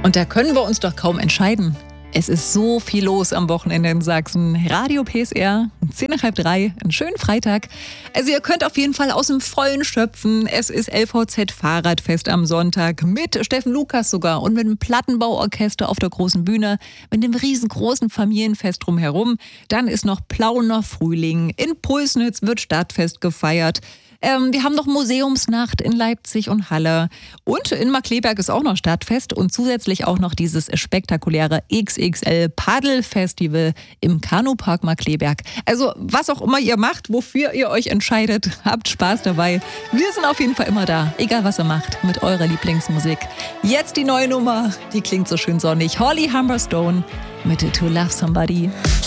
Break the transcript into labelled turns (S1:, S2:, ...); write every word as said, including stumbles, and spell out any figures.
S1: Und da können wir uns doch kaum entscheiden. Es ist so viel los am Wochenende in Sachsen. Radio P S R, zehn nach halb drei, einen schönen Freitag. Also ihr könnt auf jeden Fall aus dem Vollen schöpfen. Es ist L V Z Fahrradfest am Sonntag mit Steffen Lukas sogar und mit dem Plattenbauorchester auf der großen Bühne, mit dem riesengroßen Familienfest drumherum. Dann ist noch Plauner Frühling. In Pulsnitz wird Stadtfest gefeiert. Ähm, wir haben noch Museumsnacht in Leipzig und Halle. Und in Markkleeberg ist auch noch Stadtfest und zusätzlich auch noch dieses spektakuläre X X L Paddelfestival im Kanupark Markkleeberg. Also was auch immer ihr macht, wofür ihr euch entscheidet, habt Spaß dabei. Wir sind auf jeden Fall immer da, egal was ihr macht, mit eurer Lieblingsmusik. Jetzt die neue Nummer, die klingt so schön sonnig. Holly Humberstone mit To Love Somebody.